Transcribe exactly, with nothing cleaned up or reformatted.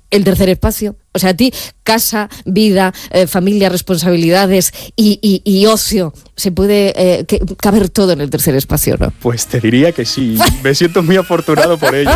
el tercer espacio. O sea, a ti, casa, vida, eh, familia, responsabilidades y, y, y ocio, se puede eh, que, caber todo en el tercer espacio, ¿no? Pues te diría que sí, me siento muy afortunado por ello.